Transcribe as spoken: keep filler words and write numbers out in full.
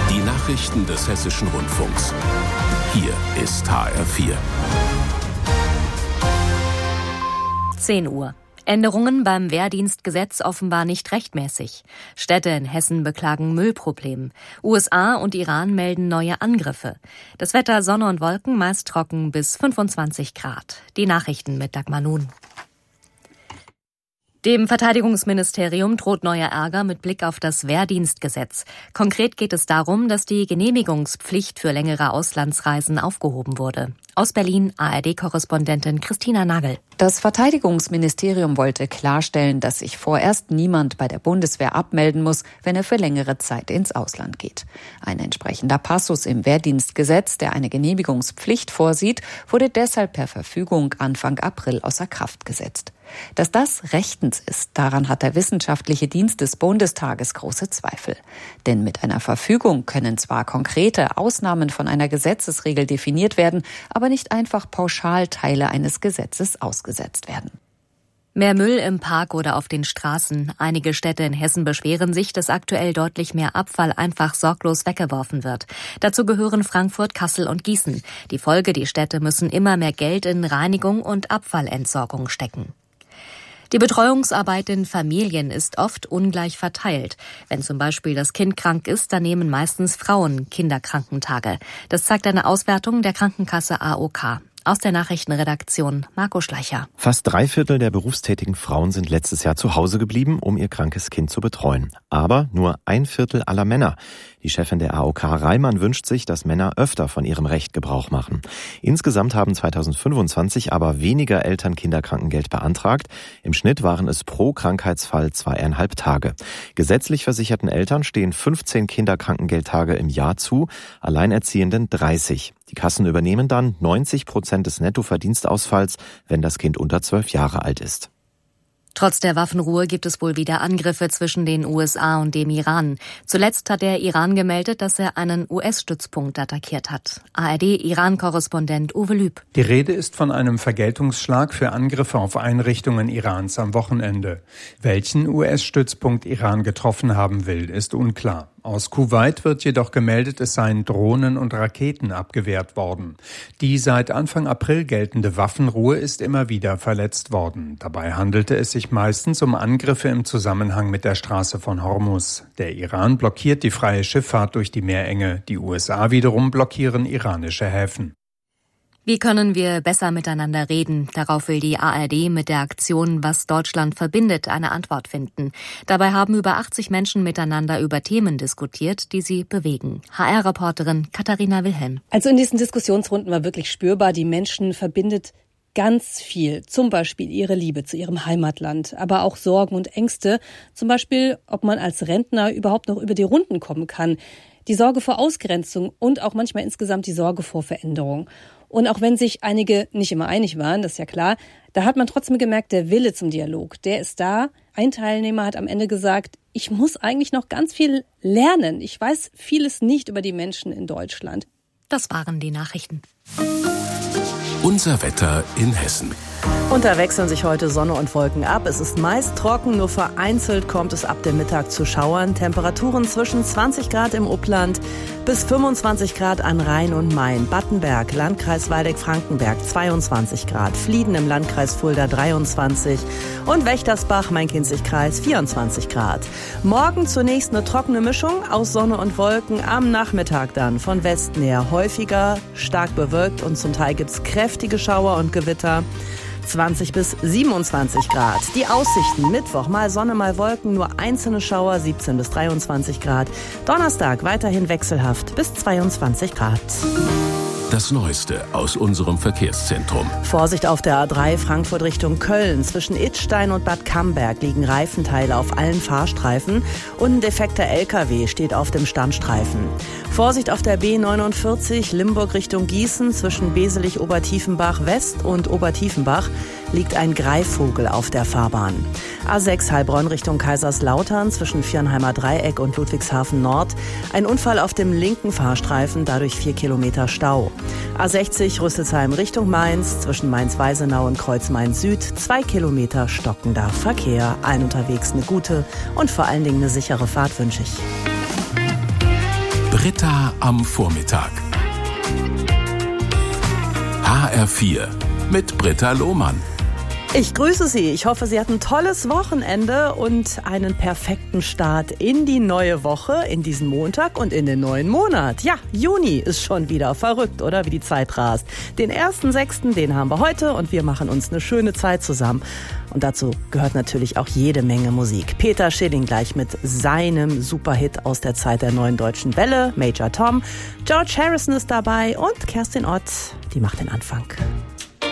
Die Nachrichten des Hessischen Rundfunks. Hier ist H R vier. zehn Uhr. Änderungen beim Wehrdienstgesetz offenbar nicht rechtmäßig. Städte in Hessen beklagen Müllproblem. U S A und Iran melden neue Angriffe. Das Wetter Sonne und Wolken, meist trocken bis fünfundzwanzig Grad. Die Nachrichten mit Dagmar Nun. Dem Verteidigungsministerium droht neuer Ärger mit Blick auf das Wehrdienstgesetz. Konkret geht es darum, dass die Genehmigungspflicht für längere Auslandsreisen aufgehoben wurde. Aus Berlin A R D-Korrespondentin Christina Nagel. Das Verteidigungsministerium wollte klarstellen, dass sich vorerst niemand bei der Bundeswehr abmelden muss, wenn er für längere Zeit ins Ausland geht. Ein entsprechender Passus im Wehrdienstgesetz, der eine Genehmigungspflicht vorsieht, wurde deshalb per Verfügung Anfang April außer Kraft gesetzt. Dass das rechtens ist, daran hat der Wissenschaftliche Dienst des Bundestages große Zweifel. Denn mit einer Verfügung können zwar konkrete Ausnahmen von einer Gesetzesregel definiert werden, aber nicht einfach pauschal Teile eines Gesetzes ausgesetzt werden. Mehr Müll im Park oder auf den Straßen. Einige Städte in Hessen beschweren sich, dass aktuell deutlich mehr Abfall einfach sorglos weggeworfen wird. Dazu gehören Frankfurt, Kassel und Gießen. Die Folge, die Städte müssen immer mehr Geld in Reinigung und Abfallentsorgung stecken. Die Betreuungsarbeit in Familien ist oft ungleich verteilt. Wenn zum Beispiel das Kind krank ist, dann nehmen meistens Frauen Kinderkrankentage. Das zeigt eine Auswertung der Krankenkasse A O K. Aus der Nachrichtenredaktion Marco Schleicher. Fast drei Viertel der berufstätigen Frauen sind letztes Jahr zu Hause geblieben, um ihr krankes Kind zu betreuen. Aber nur ein Viertel aller Männer. Die Chefin der A O K Reimann wünscht sich, dass Männer öfter von ihrem Recht Gebrauch machen. Insgesamt haben zweitausendfünfundzwanzig aber weniger Eltern Kinderkrankengeld beantragt. Im Schnitt waren es pro Krankheitsfall zweieinhalb Tage. Gesetzlich versicherten Eltern stehen fünfzehn Kinderkrankengeldtage im Jahr zu, Alleinerziehenden dreißig. Die Kassen übernehmen dann neunzig Prozent des Nettoverdienstausfalls, wenn das Kind unter zwölf Jahre alt ist. Trotz der Waffenruhe gibt es wohl wieder Angriffe zwischen den U S A und dem Iran. Zuletzt hat der Iran gemeldet, dass er einen U S-Stützpunkt attackiert hat. A R D-Iran-Korrespondent Uwe Lüb. Die Rede ist von einem Vergeltungsschlag für Angriffe auf Einrichtungen Irans am Wochenende. Welchen U S-Stützpunkt Iran getroffen haben will, ist unklar. Aus Kuwait wird jedoch gemeldet, es seien Drohnen und Raketen abgewehrt worden. Die seit Anfang April geltende Waffenruhe ist immer wieder verletzt worden. Dabei handelte es sich meistens um Angriffe im Zusammenhang mit der Straße von Hormuz. Der Iran blockiert die freie Schifffahrt durch die Meerenge. Die U S A wiederum blockieren iranische Häfen. Wie können wir besser miteinander reden? Darauf will die A R D mit der Aktion Was Deutschland verbindet eine Antwort finden. Dabei haben über achtzig Menschen miteinander über Themen diskutiert, die sie bewegen. H R-Reporterin Katharina Wilhelm. Also in diesen Diskussionsrunden war wirklich spürbar, die Menschen verbindet ganz viel. Zum Beispiel ihre Liebe zu ihrem Heimatland, aber auch Sorgen und Ängste. Zum Beispiel, ob man als Rentner überhaupt noch über die Runden kommen kann. Die Sorge vor Ausgrenzung und auch manchmal insgesamt die Sorge vor Veränderung. Und auch wenn sich einige nicht immer einig waren, das ist ja klar, da hat man trotzdem gemerkt, der Wille zum Dialog, der ist da. Ein Teilnehmer hat am Ende gesagt, ich muss eigentlich noch ganz viel lernen. Ich weiß vieles nicht über die Menschen in Deutschland. Das waren die Nachrichten. Unser Wetter in Hessen. Und da wechseln sich heute Sonne und Wolken ab. Es ist meist trocken, nur vereinzelt kommt es ab dem Mittag zu Schauern. Temperaturen zwischen zwanzig Grad im Upland bis fünfundzwanzig Grad an Rhein und Main. Battenberg, Landkreis Waldeck-Frankenberg zweiundzwanzig Grad. Flieden im Landkreis Fulda dreiundzwanzig und Wächtersbach, Main-Kinzig-Kreis vierundzwanzig Grad. Morgen zunächst eine trockene Mischung aus Sonne und Wolken. Am Nachmittag dann von Westen her häufiger, stark bewölkt und zum Teil gibt's kräftige Schauer und Gewitter. zwanzig bis siebenundzwanzig Grad. Die Aussichten: Mittwoch mal Sonne, mal Wolken, nur einzelne Schauer, siebzehn bis dreiundzwanzig Grad. Donnerstag weiterhin wechselhaft bis zweiundzwanzig Grad. Das Neueste aus unserem Verkehrszentrum. Vorsicht auf der A drei Frankfurt Richtung Köln. Zwischen Idstein und Bad Camberg liegen Reifenteile auf allen Fahrstreifen und ein defekter L K W steht auf dem Standstreifen. Vorsicht auf der B neunundvierzig Limburg Richtung Gießen. Zwischen Beselich-Obertiefenbach West und Obertiefenbach liegt ein Greifvogel auf der Fahrbahn. A sechs Heilbronn Richtung Kaiserslautern zwischen Viernheimer Dreieck und Ludwigshafen Nord. Ein Unfall auf dem linken Fahrstreifen, dadurch vier Kilometer Stau. A sechzig Rüsselsheim Richtung Mainz zwischen Mainz-Weisenau und Kreuz-Main-Süd. Zwei Kilometer stockender Verkehr. Allen unterwegs eine gute und vor allen Dingen eine sichere Fahrt wünsche ich. Britta am Vormittag. H R vier mit Britta Lohmann. Ich grüße Sie. Ich hoffe, Sie hatten ein tolles Wochenende und einen perfekten Start in die neue Woche, in diesen Montag und in den neuen Monat. Ja, Juni ist schon wieder verrückt, oder? Wie die Zeit rast. Den ersten sechsten, den haben wir heute und wir machen uns eine schöne Zeit zusammen. Und dazu gehört natürlich auch jede Menge Musik. Peter Schilling gleich mit seinem Superhit aus der Zeit der neuen deutschen Welle, Major Tom. George Harrison ist dabei und Kerstin Ott, die macht den Anfang.